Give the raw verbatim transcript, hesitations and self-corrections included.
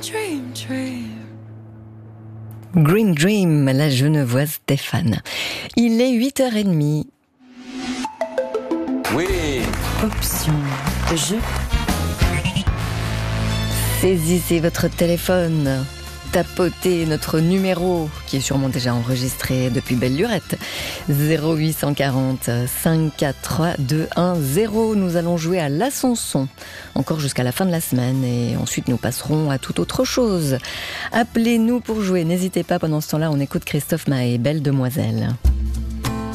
dream, dream. Green Dream, la genevoise Stéphane. Il est huit heures trente. Oui. Option jeu. Saisissez votre téléphone. Tapotez notre numéro, qui est sûrement déjà enregistré depuis belle lurette. zéro huit cent quarante, cinq quatre trois, deux un zéro. Nous allons jouer à l'Ascension, encore jusqu'à la fin de la semaine, et ensuite nous passerons à toute autre chose. Appelez-nous pour jouer, n'hésitez pas. Pendant ce temps-là, on écoute Christophe Maé, Belle Demoiselle.